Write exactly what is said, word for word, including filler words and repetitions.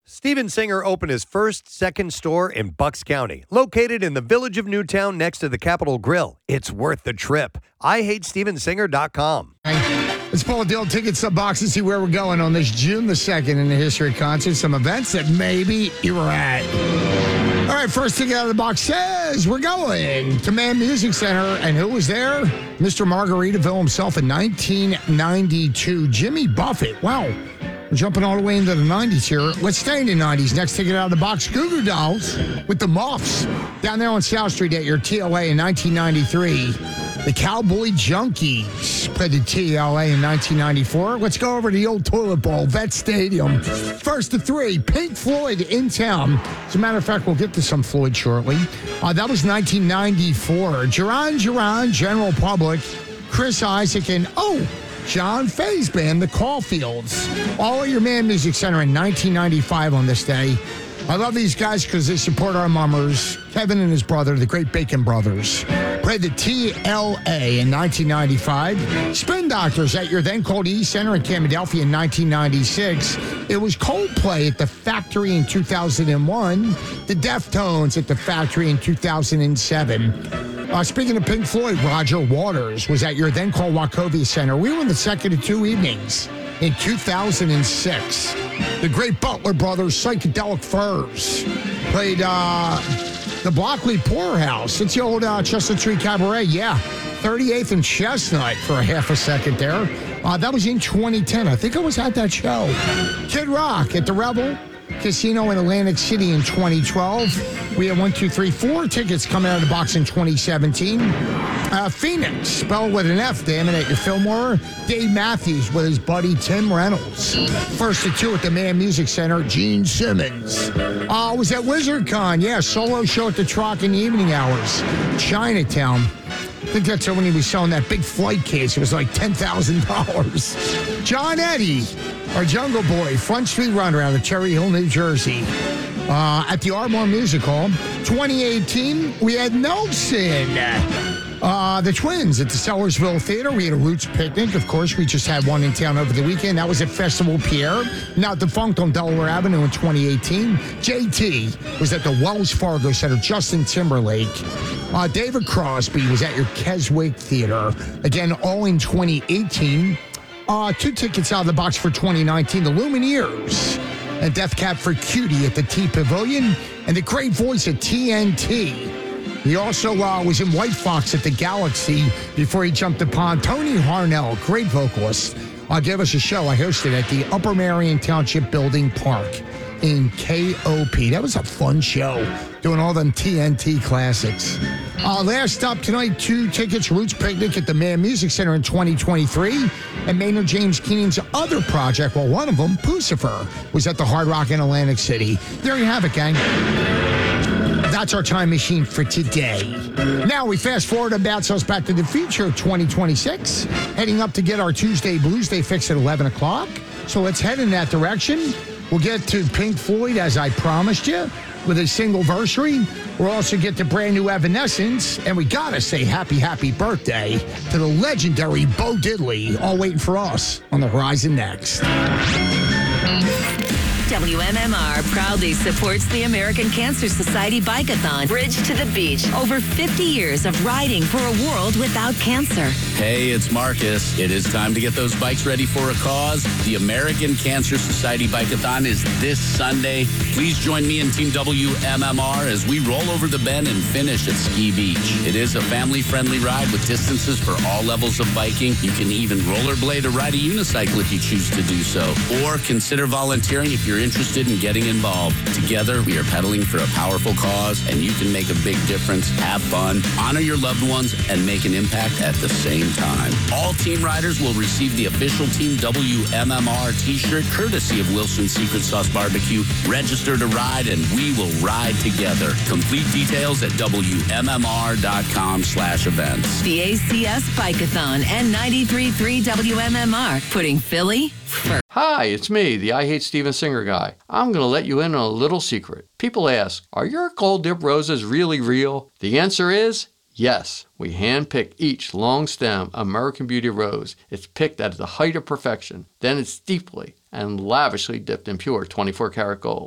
Steven Singer opened his first second store in Bucks County, located in the village of Newtown next to the Capitol Grill. It's worth the trip. I hate steven singer dot com. Let's pull a deal tickets to box and see where we're going on this June the second in the history of concerts. Some events that maybe you were at. All right, first ticket out of the box says we're going to Mann Music Center. And who was there? Mister Margaritaville himself in nineteen ninety-two. Jimmy Buffett. Wow. We're jumping all the way into the nineties here. Let's stay in the nineties. Next ticket out of the box, Goo Goo Dolls with the Muffs down there on South Street at your T L A in nineteen ninety-three. The Cowboy Junkies played the T L A in nineteen ninety-four. Let's go over to the old toilet bowl, Vet Stadium. First to three, Pink Floyd in town. As a matter of fact, we'll get to some Floyd shortly. Uh, that was nineteen ninety-four. Duran Duran, General Public, Chris Isaak, and oh, John Fay's band, the Caulfields. All at your Mann Music Center in nineteen ninety-five on this day. I love these guys because they support our mummers. Kevin and his brother, the Great Bacon Brothers, played the T L A in nineteen ninety-five. Spin Doctors at your then called E Center in Camden in nineteen ninety-six. It was Coldplay at the Factory in two thousand one. The Deftones at the Factory in two thousand seven. Uh, speaking of Pink Floyd, Roger Waters was at your then called Wachovia Center. We were in the second of two evenings in two thousand six. The Great Butler Brothers, Psychedelic Furs, played uh, the Blockley Poorhouse. It's the old uh, Chestnut Tree Cabaret. Yeah, thirty-eighth and Chestnut for a half a second there. Uh, that was in twenty ten. I think I was at that show. Kid Rock at the Rebel Casino in Atlantic City in twenty twelve. We had one, two, three, four tickets coming out of the box in twenty seventeen. Uh, Phoenix, spelled with an F, damn it, at your Fillmore. Dave Matthews with his buddy Tim Reynolds. First to two at the Mann Music Center, Gene Simmons. Uh, was at WizardCon, yeah, solo show at the Troc in the evening hours. Chinatown. I think that's when he was selling that big flight case. It was like ten thousand dollars. John Eddy, our Jungle Boy, Front Street Runner out of Cherry Hill, New Jersey. Uh, at the Ardmore Music Hall. twenty eighteen, we had Nelson. Uh, the Twins at the Sellersville Theater. We had a Roots picnic. Of course, we just had one in town over the weekend. That was at Festival Pierre, now defunct on Delaware Avenue in twenty eighteen. J T was at the Wells Fargo Center. Justin Timberlake. Uh, David Crosby was at your Keswick Theater. Again, all in twenty eighteen. Uh, two tickets out of the box for twenty nineteen. The Lumineers and Death Cab for Cutie at the T Pavilion. And the great voice at T N T. He also uh, was in White Fox at the Galaxy before he jumped upon Tony Harnell, great vocalist. Uh, gave us a show I hosted at the Upper Marion Township Building Park in K O P. That was a fun show, doing all them T N T classics. Uh, last stop tonight, two tickets, Roots Picnic at the Mann Music Center in twenty twenty-three. And Maynard James Keenan's other project, well, one of them, Pucifer, was at the Hard Rock in Atlantic City. There you have it, gang. That's our time machine for today. Now we fast forward about ourselves back to the future of twenty twenty-six, heading up to get our Tuesday Blues Day fix at eleven o'clock. So let's head in that direction. We'll get to Pink Floyd, as I promised you, with a single versary. We'll also get to brand new Evanescence, and we gotta say happy, happy birthday to the legendary Bo Diddley, all waiting for us on the horizon next. W M M R proudly supports the American Cancer Society Bike-a-thon, Bridge to the Beach. Over fifty years of riding for a world without cancer. Hey, it's Marcus. It is time to get those bikes ready for a cause. The American Cancer Society Bike-a-thon is this Sunday. Please join me and Team W M M R as we roll over the bend and finish at Ski Beach. It is a family-friendly ride with distances for all levels of biking. You can even rollerblade or ride a unicycle if you choose to do so. Or consider volunteering if you're interested in getting involved. Together, we are pedaling for a powerful cause, and you can make a big difference, have fun, honor your loved ones, and make an impact at the same time. All team riders will receive the official Team W M M R t-shirt courtesy of Wilson's Secret Sauce Barbecue. Register to ride, and we will ride together. Complete details at W M M R dot com slash events. The A C S Bike-a-thon and ninety-three point three W M M R, putting Philly first. Hi, it's me, the I Hate Steven Singer guy. I'm going to let you in on a little secret. People ask, are your gold dip roses really real? The answer is yes. We hand-pick each long-stem American Beauty rose. It's picked at the height of perfection. Then it's deeply and lavishly dipped in pure twenty-four karat gold.